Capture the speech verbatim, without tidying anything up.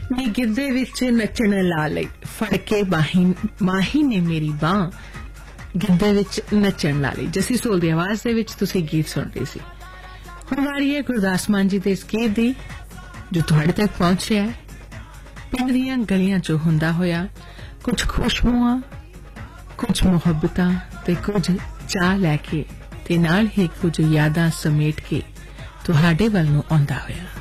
ਨੀ ਗਿੱਧੇ ਵਿੱਚ ਨੱਚਣ ਲਾ ਲਈ ਫੜ ਕੇ ਬਾਹੀ ਮਾਹੀ ਨੇ ਮੇਰੀ ਬਾਂਹ ਗਿੱਧੇ ਵਿੱਚ ਨੱਚਣ ਲਾ ਲਈ। ਜੱਸੀ ਸੋਲ ਦੀ ਆਵਾਜ਼ ਦੇ ਵਿੱਚ ਤੁਸੀਂ ਗੀਤ ਸੁਣ ਰਹੇ ਸੀ। ਹੁਣ ਵਾਰੀ ਹੈ ਗੁਰਦਾਸ ਮਾਨ ਜੀ ਦੇ ਇਸ ਗੀਤ ਦੀ ਜੋ ਤੁਹਾਡੇ ਤੱਕ ਪਹੁੰਚ ਰਿਹਾ ਹੈ। ਪਿੰਡ ਦੀਆਂ ਗਲੀਆਂ ਚੋਂ ਹੁੰਦਾ ਹੋਇਆ ਕੁਝ ਖੁਸ਼ਬੂਆਂ, ਕੁਝ ਮੁਹੱਬਤਾਂ ਤੇ ਕੁਝ ਚਾਹ ਲੈ ਕੇ ਤੇ ਨਾਲ ਹੀ ਕੁਝ ਯਾਦਾਂ ਸਮੇਟ ਕੇ ਤੁਹਾਡੇ ਵੱਲ ਨੂੰ ਆਉਂਦਾ ਹੋਇਆ।